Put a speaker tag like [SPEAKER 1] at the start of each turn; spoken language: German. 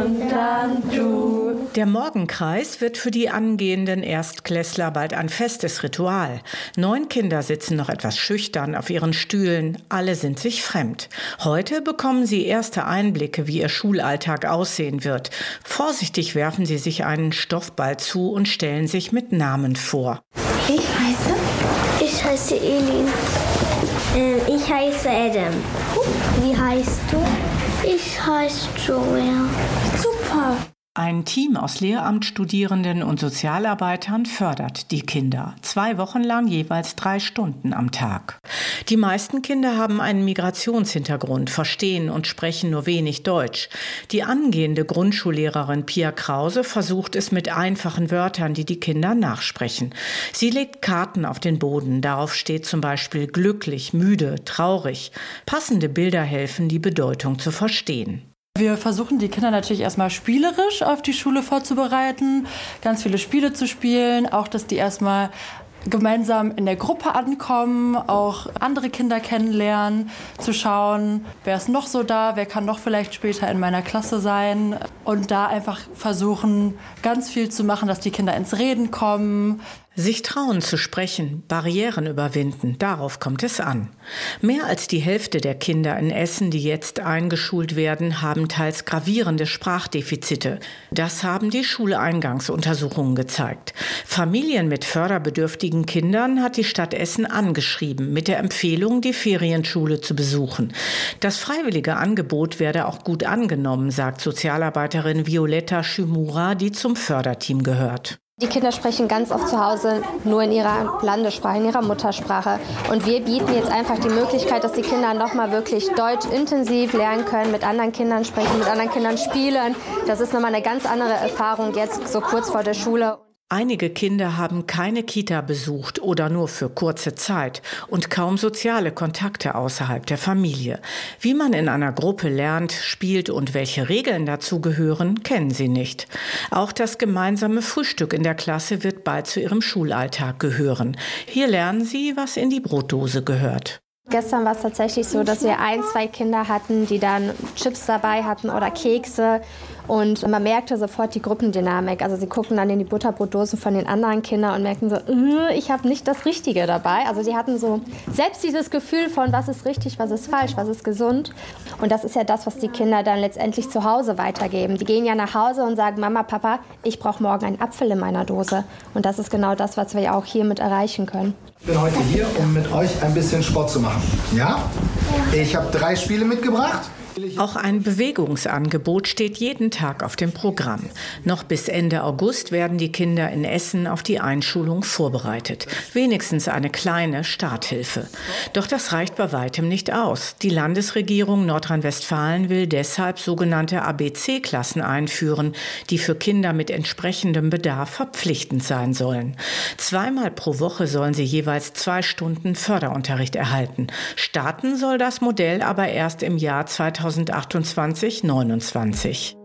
[SPEAKER 1] und dann du.
[SPEAKER 2] Der Morgenkreis wird für die angehenden Erstklässler bald ein festes Ritual. 9 Kinder sitzen noch etwas schüchtern auf ihren Stühlen. Alle sind sich fremd. Heute bekommen sie erste Einblicke, wie ihr Schulalltag aussehen wird. Vorsichtig werfen sie sich einen Stoffball zu und stellen sich mit Namen vor.
[SPEAKER 3] Ich heiße Elin.
[SPEAKER 4] Ich heiße Adam.
[SPEAKER 3] Wie heißt du?
[SPEAKER 4] Ich heiße Joel.
[SPEAKER 3] Super.
[SPEAKER 2] Ein Team aus Lehramtsstudierenden und Sozialarbeitern fördert die Kinder. 2 Wochen lang jeweils 3 Stunden am Tag. Die meisten Kinder haben einen Migrationshintergrund, verstehen und sprechen nur wenig Deutsch. Die angehende Grundschullehrerin Pia Krause versucht es mit einfachen Wörtern, die die Kinder nachsprechen. Sie legt Karten auf den Boden. Darauf steht zum Beispiel glücklich, müde, traurig. Passende Bilder helfen, die Bedeutung zu verstehen.
[SPEAKER 1] Wir versuchen die Kinder natürlich erstmal spielerisch auf die Schule vorzubereiten, ganz viele Spiele zu spielen, auch dass die erstmal gemeinsam in der Gruppe ankommen, auch andere Kinder kennenlernen, zu schauen, wer ist noch so da, wer kann noch vielleicht später in meiner Klasse sein und da einfach versuchen, ganz viel zu machen, dass die Kinder ins Reden kommen.
[SPEAKER 2] Sich trauen zu sprechen, Barrieren überwinden, darauf kommt es an. Mehr als die Hälfte der Kinder in Essen, die jetzt eingeschult werden, haben teils gravierende Sprachdefizite. Das haben die Schuleingangsuntersuchungen gezeigt. Familien mit förderbedürftigen Kindern hat die Stadt Essen angeschrieben, mit der Empfehlung, die Ferienschule zu besuchen. Das freiwillige Angebot werde auch gut angenommen, sagt Sozialarbeiterin Violetta Schimura, die zum Förderteam gehört.
[SPEAKER 5] Die Kinder sprechen ganz oft zu Hause nur in ihrer Landessprache, in ihrer Muttersprache. Und wir bieten jetzt einfach die Möglichkeit, dass die Kinder nochmal wirklich Deutsch intensiv lernen können, mit anderen Kindern sprechen, mit anderen Kindern spielen. Das ist nochmal eine ganz andere Erfahrung jetzt so kurz vor der Schule.
[SPEAKER 2] Einige Kinder haben keine Kita besucht oder nur für kurze Zeit und kaum soziale Kontakte außerhalb der Familie. Wie man in einer Gruppe lernt, spielt und welche Regeln dazu gehören, kennen sie nicht. Auch das gemeinsame Frühstück in der Klasse wird bald zu ihrem Schulalltag gehören. Hier lernen sie, was in die Brotdose gehört.
[SPEAKER 5] Gestern war es tatsächlich so, dass wir 1, 2 Kinder hatten, die dann Chips dabei hatten oder Kekse. Und man merkte sofort die Gruppendynamik. Also sie gucken dann in die Butterbrotdosen von den anderen Kindern und merken so, ich habe nicht das Richtige dabei. Also die hatten so selbst dieses Gefühl von, was ist richtig, was ist falsch, was ist gesund. Und das ist ja das, was die Kinder dann letztendlich zu Hause weitergeben. Die gehen ja nach Hause und sagen, Mama, Papa, ich brauche morgen einen Apfel in meiner Dose. Und das ist genau das, was wir ja auch hiermit erreichen können.
[SPEAKER 6] Ich bin heute hier, um mit euch ein bisschen Sport zu machen. Ja? Ich habe 3 Spiele mitgebracht.
[SPEAKER 2] Auch ein Bewegungsangebot steht jeden Tag auf dem Programm. Noch bis Ende August werden die Kinder in Essen auf die Einschulung vorbereitet. Wenigstens eine kleine Starthilfe. Doch das reicht bei weitem nicht aus. Die Landesregierung Nordrhein-Westfalen will deshalb sogenannte ABC-Klassen einführen, die für Kinder mit entsprechendem Bedarf verpflichtend sein sollen. 2-mal pro Woche sollen sie jeweils 2 Stunden Förderunterricht erhalten. Starten soll das Modell aber erst im Jahr 2028/29.